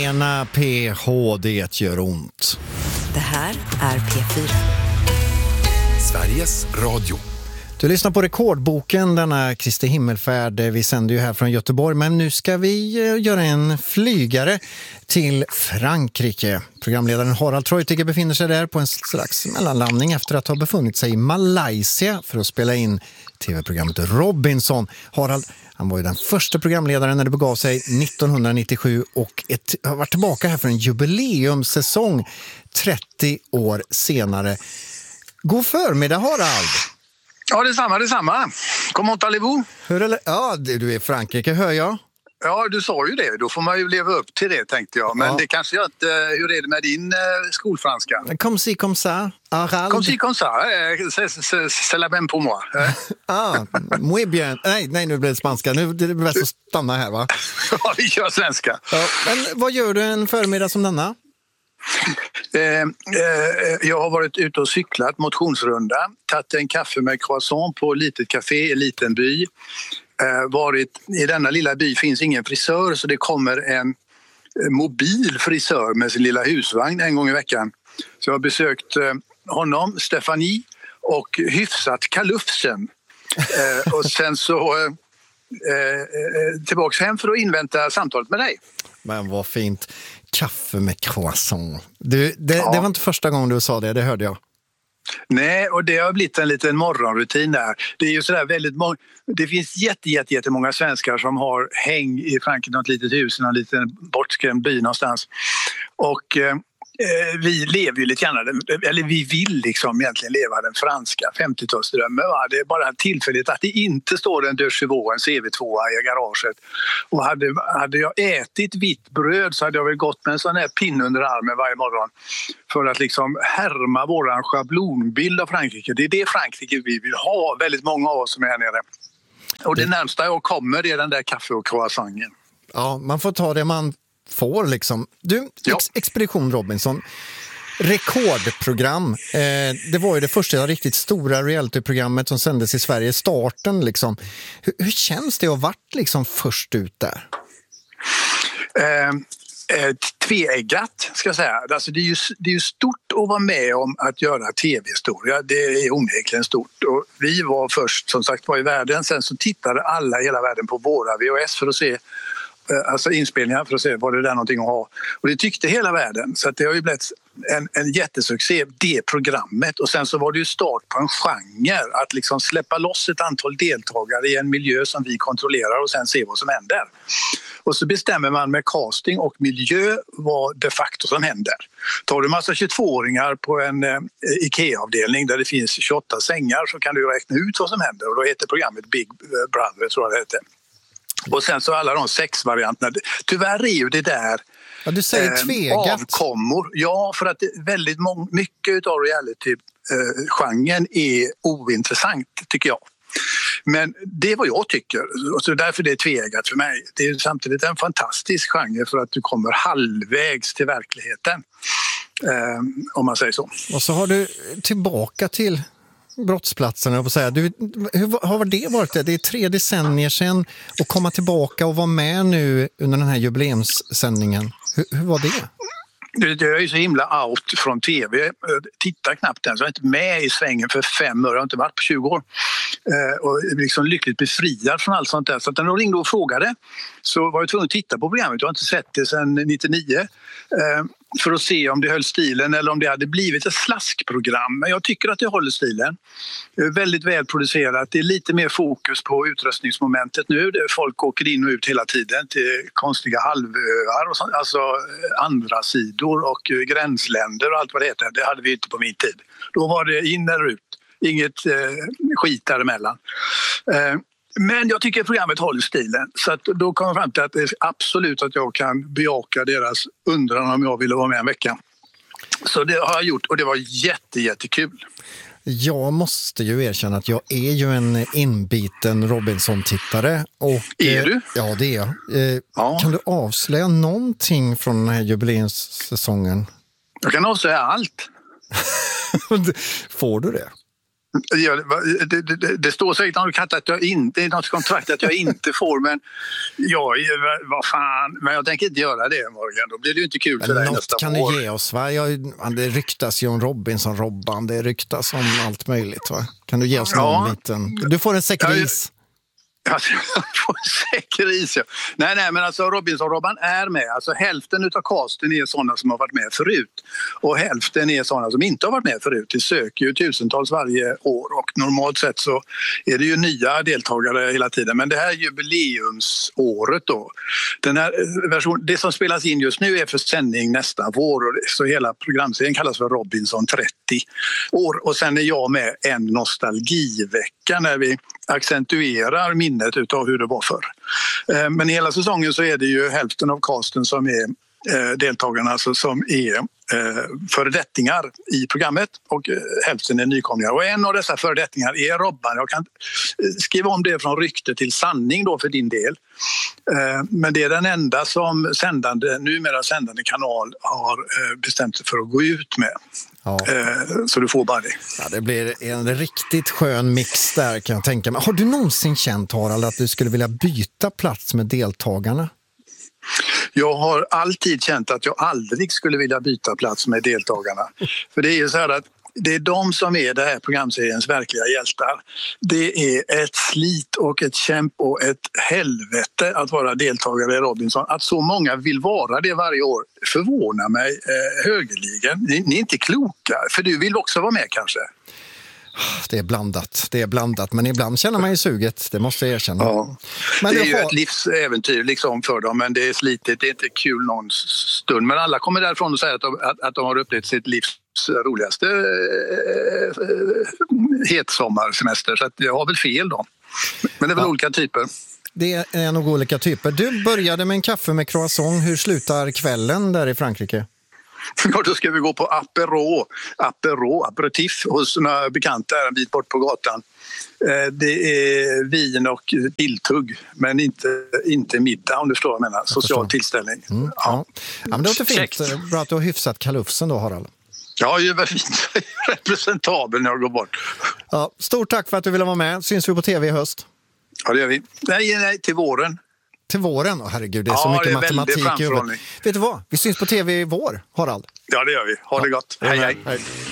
Tjena PH, det gör ont. Det här är P4. Sveriges Radio. Du lyssnar på Rekordboken, denna Kristi himmelfärd. Vi sänder ju här från Göteborg, men nu ska vi göra en flygare till Frankrike. Programledaren Harald Treutiger befinner sig där på en slags mellanlandning efter att ha befunnit sig i Malaysia för att spela in tv-programmet Robinson. Harald, han var ju den första programledaren när det begav sig 1997 och har varit tillbaka här för en jubileumssäsong 30 år senare. God förmiddag, Harald! Ja, detsamma. Comment allez-vous? Ja, du är i Frankrike, hör jag. Ja, du sa ju det. Då får man ju leva upp till det, tänkte jag. Men det kanske jag inte... Hur är det med din skolfranska? Comme si, comme ça, Harald. Comme si, comme ça. C'est la même pour moi. Muy bien. Nej, nu blir det spanska. Nu är det bäst att stanna här, va? Ja, vi kör svenska. Ja, men vad gör du en förmiddag som denna? Jag har varit ute och cyklat motionsrunda, tagit en kaffe med croissant på ett litet café i en liten by. I denna lilla by finns ingen frisör, så det kommer en mobil frisör med sin lilla husvagn en gång i veckan. Så jag har besökt honom, Stefanie, och hyfsat kalufsen. Och sen så tillbaks hem för att invänta samtalet med dig. Men vad fint. Kaffe med croissant. Det var inte första gången du sa det hörde jag. Nej, och det har blivit en liten morgonrutin där. Det är ju sådär väldigt många. Det finns jättemånga svenskar som har häng i Frankrike, något litet hus i någon liten bortskrämd by någonstans. Och vi lever ju lite grann, eller vi vill liksom egentligen leva den franska 50-talsdrömmen. Det är bara tillfälligt att det inte står en de Chevaux, en CV2 i garaget. Och hade jag ätit vitt bröd så hade jag väl gått med en sån här pinne under armen varje morgon för att liksom härma våran schablonbild av Frankrike. Det är det Frankrike vi vill ha, väldigt många av oss som är här nere. Och det närmsta jag kommer är den där kaffe och croissanten. Ja, man får ta det man får liksom. Du, Expedition Robinson, rekordprogram. Det var ju det första riktigt stora realityprogrammet som sändes i Sverige, starten liksom. Hur känns det att ha varit liksom först ut där? Tveeggat ska jag säga. Alltså det är ju stort att vara med om att göra tv-historia. Det är onekligen stort. Och vi var först som sagt var i världen. Sen så tittade alla i hela världen på våra VHS för att se inspelningar för att se vad det är någonting att ha. Och det tyckte hela världen. Så att det har ju blivit en jättesuccé, det programmet. Och sen så var det ju start på en genre. Att liksom släppa loss ett antal deltagare i en miljö som vi kontrollerar och sen se vad som händer. Och så bestämmer man med casting och miljö vad de facto som händer. Tar du massa 22-åringar på en IKEA-avdelning där det finns 28 sängar så kan du räkna ut vad som händer. Och då heter programmet Big Brother, tror jag det heter. Och sen så alla de 6 varianterna. Tyvärr är ju det där du säger tvegat. Avkommor. Ja, för att väldigt mycket av reality-genren är ointressant tycker jag. Men det är vad jag tycker. Och så därför det är tvegat för mig. Det är samtidigt en fantastisk genre för att du kommer halvvägs till verkligheten. Om man säger så. Och så har du tillbaka till brottsplatsen, jag får säga. Hur har det varit? Det är 3 decennier sedan att komma tillbaka och vara med nu under den här jubileumssändningen. Hur var det? Jag är ju så himla out från tv. Tittar knappt än. Så jag är inte med i svängen för 5 år. Jag har inte varit på 20 år. Och liksom lyckligt befriad från allt sånt där. Så att när de ringde och frågade så var jag tvungen att titta på programmet. Jag har inte sett det sedan 99. För att se om det höll stilen eller om det hade blivit ett slaskprogram. Men jag tycker att det håller stilen. Det är väldigt välproducerat. Det är lite mer fokus på utrustningsmomentet nu. Folk åker in och ut hela tiden till konstiga halvöar och sånt. Alltså andra sidor och gränsländer och allt vad det heter. Det hade vi inte på min tid. Då var det in eller ut. Inget skit däremellan. Men jag tycker att programmet håller stilen. Så att då kom jag fram till att det är absolut att jag kan bejaka deras undran om jag ville vara med en vecka. Så det har jag gjort och det var jättekul. Jag måste ju erkänna att jag är ju en inbiten Robinson-tittare. Och, är du? Ja, det är jag. Kan du avslöja någonting från den här jubileumssäsongen? Jag kan avslöja allt. Får du det? Det står säkert något kontrakt att jag inte får, men vad fan, men jag tänker inte göra det, Morgan. Då blir det ju inte kul för dig nästa år. Något kan du ge oss, va? Det ryktas ju om Robinson-Robban, det ryktas om allt möjligt, va? Kan du ge oss någon liten... Du får en säker is. Alltså, på säker is, ja. Nej, men alltså Robinson-Robban är med. Alltså hälften av casten är sådana som har varit med förut. Och hälften är sådana som inte har varit med förut. Det söker ju tusentals varje år. Och normalt sett så är det ju nya deltagare hela tiden. Men det här jubileumsåret då. Den här det som spelas in just nu är för sändning nästa vår. Så hela programserien kallas för Robinson 30 år. Och sen är jag med en nostalgivecka när vi accentuerar minnet utav hur det var förr. Men hela säsongen så är det ju hälften av casten som är deltagarna alltså, som är föredettingar i programmet och hälften är nykomlingar. Och en av dessa föredettingar är Robban. Jag kan skriva om det från rykte till sanning då för din del. Men det är den enda som numera sändande kanal har bestämt sig för att gå ut med. Ja. Så du får bara det. Ja, det blir en riktigt skön mix där, kan jag tänka mig. Har du någonsin känt, Harald, att du skulle vilja byta plats med deltagarna? Jag har alltid känt att jag aldrig skulle vilja byta plats med deltagarna. För det är ju så här att det är de som är det här programseriens verkliga hjältar. Det är ett slit och ett kämp och ett helvete att vara deltagare i Robinson. Att så många vill vara det varje år förvånar mig högerligen. Ni är inte kloka, för du vill också vara med kanske. Det är blandat, men ibland känner man ju suget, det måste jag erkänna. Ja. Men det är ju ett livsäventyr liksom för dem, men det är slitigt, det är inte kul någon stund. Men alla kommer därifrån och säger att de har upplevt sitt livs roligaste hetsommarsemester, så att jag har väl fel då. Men det är väl olika typer. Det är nog olika typer. Du började med en kaffe med croissant, hur slutar kvällen där i Frankrike? Ja, då ska vi gå på aperitif hos några bekanta en bit bort på gatan. Det är vin och tilltugg, men inte middag om du förstår vad jag menar. Social tillställning. Ja, men det låter fint. Bra att du har hyfsat kalufsen då, Harald. Ja, det är fint. Representabel när jag går bort. Ja, stort tack för att du ville vara med. Syns vi på tv i höst? Ja, det gör vi. Nej, till våren. Till våren? Herregud, det är så mycket matematik i huvudet. Vet du vad? Vi syns på tv i vår, Harald. Ja, det gör vi. Ha det gott. Hej.